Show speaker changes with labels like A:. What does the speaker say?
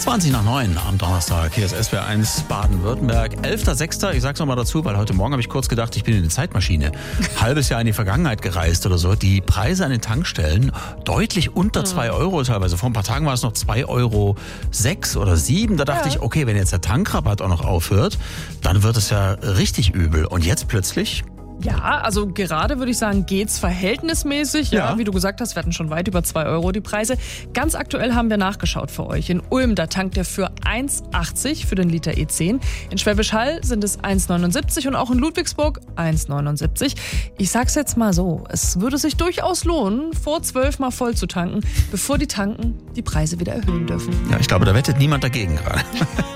A: 20 nach 9 am Donnerstag. Hier ist SWR1 Baden-Württemberg. 11.06. Ich sag's nochmal dazu, weil heute Morgen habe ich kurz gedacht, ich bin in eine Zeitmaschine. Halbes Jahr in die Vergangenheit gereist oder so. Die Preise an den Tankstellen deutlich unter 2 Euro teilweise. Vor ein paar Tagen war es noch 2,06 Euro oder 7. Da dachte ich, okay, wenn jetzt der Tankrabatt auch noch aufhört, dann wird es ja richtig übel. Und jetzt plötzlich...
B: Ja, also gerade würde ich sagen, geht's verhältnismäßig. Ja, wie du gesagt hast, wir hatten schon weit über 2 Euro die Preise. Ganz aktuell haben wir nachgeschaut für euch. In Ulm, da tankt der für 1,80 für den Liter E10. In Schwäbisch Hall sind es 1,79 und auch in Ludwigsburg 1,79. Ich sag's jetzt mal so, es würde sich durchaus lohnen, vor 12 mal voll zu tanken, bevor die Tanken die Preise wieder erhöhen dürfen.
A: Ja, ich glaube, da wettet niemand dagegen gerade.